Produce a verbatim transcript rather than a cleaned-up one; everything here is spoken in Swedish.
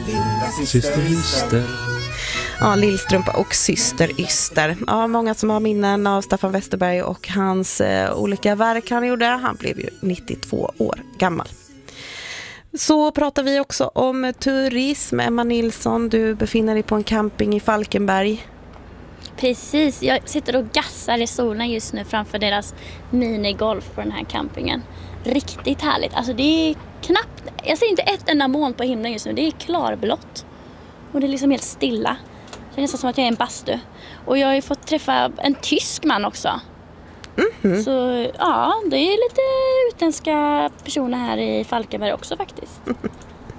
Syster Yster. Ja, Lillstrumpa och Syster Yster. Ja, många som har minnen av Staffan Westerberg och hans eh, olika verk han gjorde. Han blev ju nittiotvå år gammal. Så pratar vi också om turism. Emma Nilsson, du befinner dig på en camping i Falkenberg. Precis, jag sitter och gassar i solen just nu framför deras minigolf på den här campingen. Riktigt härligt. Alltså det är knappt, jag ser inte ett enda moln på himlen just nu. Det är klarblått. Och det är liksom helt stilla. Det är nästan som att jag är en bastu. Och jag har ju fått träffa en tysk man också. Mm-hmm. Så ja, det är lite utländska personer här i Falkenberg också faktiskt.